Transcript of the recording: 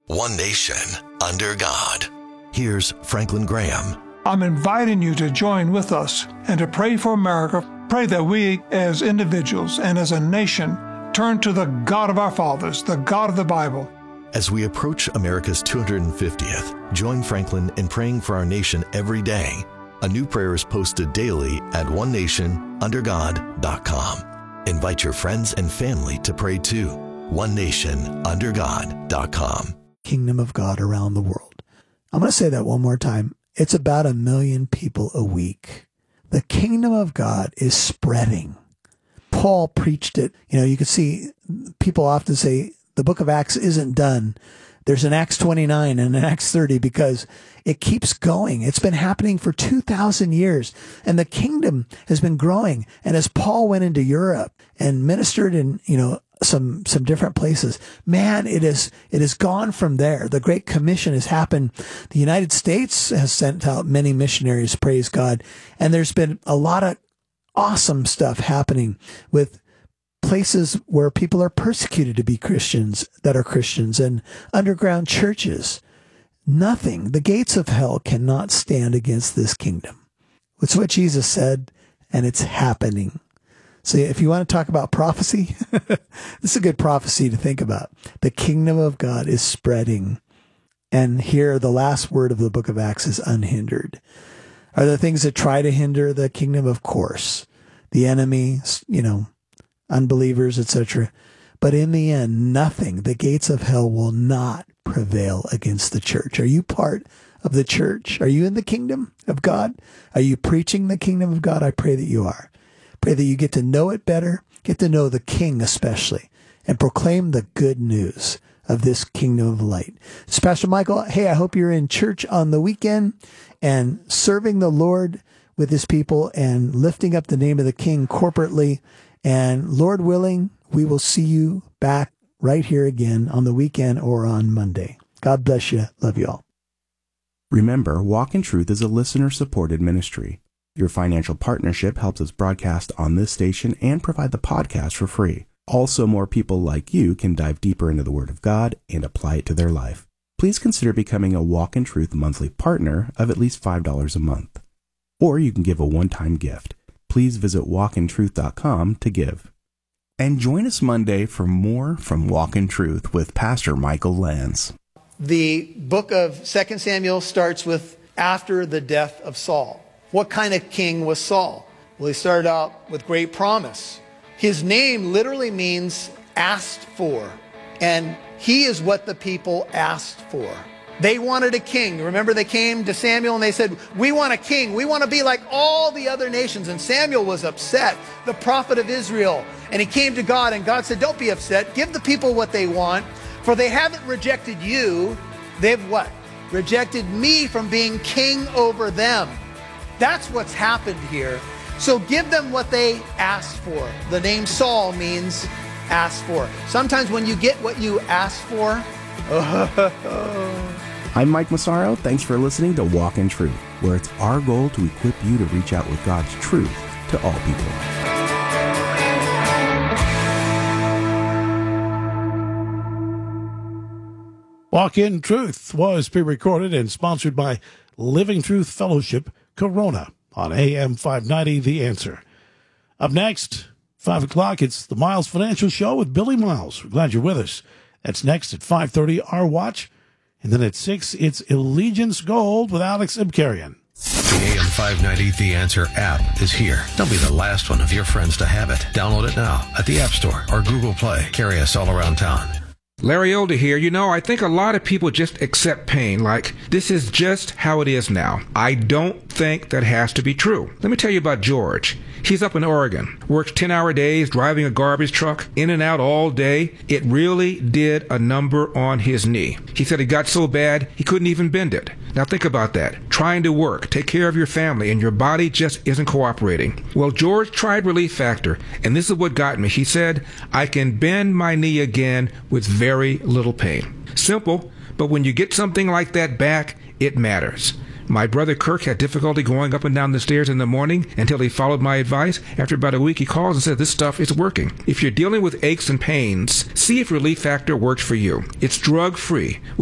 One nation, under God. Here's Franklin Graham. I'm inviting you to join with us and to pray for America. Pray that we, as individuals and as a nation, turn to the God of our fathers, the God of the Bible. As we approach America's 250th, join Franklin in praying for our nation every day. A new prayer is posted daily at onenationundergod.com. Invite your friends and family to pray too. onenationundergod.com. Kingdom of God around the world. I'm going to say that one more time. It's about 1 million people a week. The kingdom of God is spreading. Paul preached it. You can see people often say the book of Acts isn't done. There's an Acts 29 and an Acts 30 because it keeps going. It's been happening for 2,000 years, and the kingdom has been growing. And as Paul went into Europe and ministered in, some different places, man, it has gone from there. The Great Commission has happened. The United States has sent out many missionaries, praise God. And there's been a lot of awesome stuff happening with places where people are persecuted to be Christians that are Christians, and underground churches. Nothing. The gates of hell cannot stand against this kingdom. It's what Jesus said, and it's happening. So if you want to talk about prophecy, this is a good prophecy to think about. The kingdom of God is spreading. And here, the last word of the book of Acts is unhindered. Are there things that try to hinder the kingdom? Of course. The enemy, unbelievers, etc. But in the end, nothing. The gates of hell will not prevail against the church. Are you part of the church? Are you in the kingdom of God? Are you preaching the kingdom of God? I pray that you are. Pray that you get to know it better, get to know the King especially, and proclaim the good news of this kingdom of light. It's Pastor Michael. Hey, I hope you're in church on the weekend and serving the Lord with his people and lifting up the name of the King corporately. And Lord willing, we will see you back right here again on the weekend or on Monday. God bless you. Love you all. Remember, Walk in Truth is a listener-supported ministry. Your financial partnership helps us broadcast on this station and provide the podcast for free. Also, more people like you can dive deeper into the Word of God and apply it to their life. Please consider becoming a Walk in Truth monthly partner of at least $5 a month. Or you can give a one-time gift. Please visit walkintruth.com to give. And join us Monday for more from Walk in Truth with Pastor Michael Lance. The book of 2 Samuel starts with after the death of Saul. What kind of king was Saul? Well, he started out with great promise. His name literally means asked for. And he is what the people asked for. They wanted a king. Remember, they came to Samuel and they said, we want a king. We want to be like all the other nations. And Samuel was upset, the prophet of Israel. And he came to God, and God said, don't be upset. Give the people what they want. For they haven't rejected you. They've what? Rejected me from being king over them. That's what's happened here. So give them what they asked for. The name Saul means asked for. Sometimes when you get what you asked for, I'm Mike Massaro. Thanks for listening to Walk in Truth, where it's our goal to equip you to reach out with God's truth to all people. Walk in Truth was pre-recorded and sponsored by Living Truth Fellowship, Corona, on AM 590, The Answer. Up next, 5 o'clock, it's the Miles Financial Show with Billy Miles. We're glad you're with us. That's next at 5:30, Our Watch. And then at 6, it's Allegiance Gold with Alex Ibkarian. The AM 590 The Answer app is here. Don't be the last one of your friends to have it. Download it now at the App Store or Google Play. Carry us all around town. Larry Older here. I think a lot of people just accept pain like this is just how it is now. I don't think that has to be true. Let me tell you about George. He's up in Oregon, works 10-hour days, driving a garbage truck, in and out all day. It really did a number on his knee. He said it got so bad he couldn't even bend it. Now think about that. Trying to work, take care of your family, and your body just isn't cooperating. Well, George tried Relief Factor, and this is what got me. He said, I can bend my knee again with very little pain. Simple, but when you get something like that back, it matters. My brother Kirk had difficulty going up and down the stairs in the morning until he followed my advice. After about a week, he calls and says, this stuff is working. If you're dealing with aches and pains, see if Relief Factor works for you. It's drug-free.